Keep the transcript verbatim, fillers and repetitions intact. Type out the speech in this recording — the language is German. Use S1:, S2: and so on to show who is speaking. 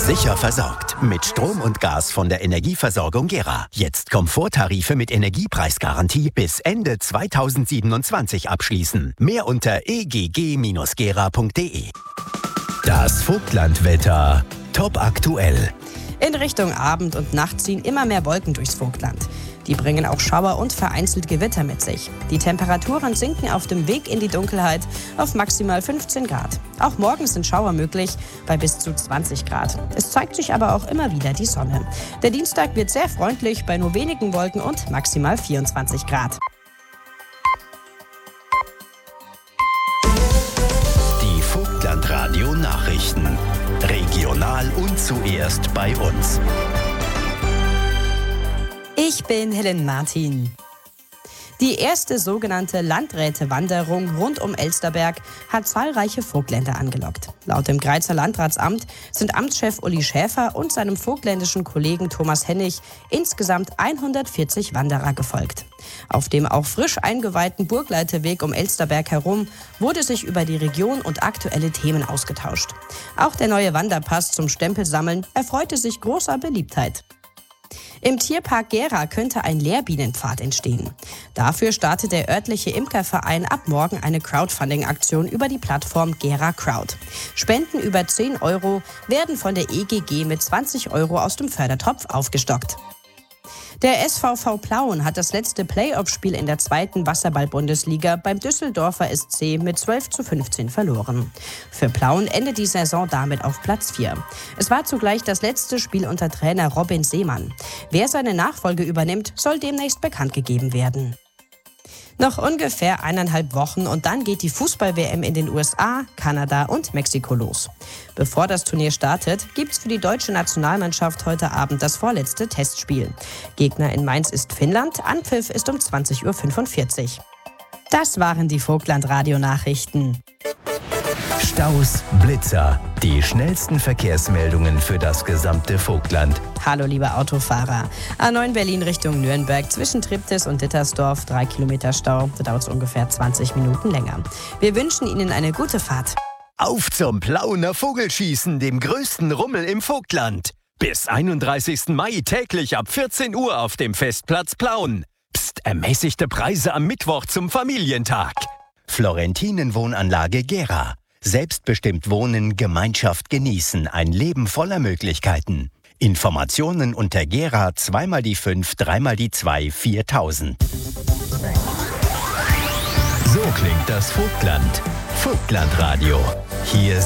S1: Sicher versorgt mit Strom und Gas von der Energieversorgung Gera. Jetzt Komforttarife mit Energiepreisgarantie bis Ende zweitausendsiebenundzwanzig abschließen. Mehr unter e g g Bindestrich gera punkt d e. Das Vogtlandwetter top aktuell.
S2: In Richtung Abend und Nacht ziehen immer mehr Wolken durchs Vogtland. Die bringen auch Schauer und vereinzelt Gewitter mit sich. Die Temperaturen sinken auf dem Weg in die Dunkelheit auf maximal fünfzehn Grad. Auch morgen sind Schauer möglich bei bis zu zwanzig Grad. Es zeigt sich aber auch immer wieder die Sonne. Der Dienstag wird sehr freundlich bei nur wenigen Wolken und maximal vierundzwanzig Grad.
S1: Die Vogtlandradio Nachrichten. Regional und zuerst bei uns.
S2: Ich bin Helen Martin. Die erste sogenannte Landrätewanderung rund um Elsterberg hat zahlreiche Vogtländer angelockt. Laut dem Greizer Landratsamt sind Amtschef Uli Schäfer und seinem vogtländischen Kollegen Thomas Hennig insgesamt hundertvierzig Wanderer gefolgt. Auf dem auch frisch eingeweihten Burgleiterweg um Elsterberg herum wurde sich über die Region und aktuelle Themen ausgetauscht. Auch der neue Wanderpass zum Stempelsammeln erfreute sich großer Beliebtheit. Im Tierpark Gera könnte ein Lehrbienenpfad entstehen. Dafür startet der örtliche Imkerverein ab morgen eine Crowdfunding-Aktion über die Plattform Gera Crowd. Spenden über zehn Euro werden von der E G G mit zwanzig Euro aus dem Fördertopf aufgestockt. Der S V V Plauen hat das letzte Play-Off-Spiel in der zweiten Wasserball-Bundesliga beim Düsseldorfer S C mit zwölf zu fünfzehn verloren. Für Plauen endet die Saison damit auf Platz vier. Es war zugleich das letzte Spiel unter Trainer Robin Seemann. Wer seine Nachfolge übernimmt, soll demnächst bekannt gegeben werden. Noch ungefähr eineinhalb Wochen und dann geht die Fußball-W M in den U S A, Kanada und Mexiko los. Bevor das Turnier startet, gibt's für die deutsche Nationalmannschaft heute Abend das vorletzte Testspiel. Gegner in Mainz ist Finnland, Anpfiff ist um zwanzig Uhr fünfundvierzig. Das waren die Vogtland-Radio-Nachrichten.
S1: Staus, Blitzer, die schnellsten Verkehrsmeldungen für das gesamte Vogtland.
S2: Hallo liebe Autofahrer. A neun Berlin Richtung Nürnberg zwischen Triptis und Dittersdorf, drei Kilometer Stau, da dauert es ungefähr zwanzig Minuten länger. Wir wünschen Ihnen eine gute Fahrt.
S1: Auf zum Plauener Vogelschießen, dem größten Rummel im Vogtland. Bis einunddreißigsten Mai täglich ab vierzehn Uhr auf dem Festplatz Plauen. Psst, ermäßigte Preise am Mittwoch zum Familientag. Florentinen Wohnanlage Gera. Selbstbestimmt wohnen, Gemeinschaft genießen, ein Leben voller Möglichkeiten. Informationen unter Gera zweimal die fünf, dreimal die zwei, viertausend. So klingt das Vogtland. Vogtlandradio. Hier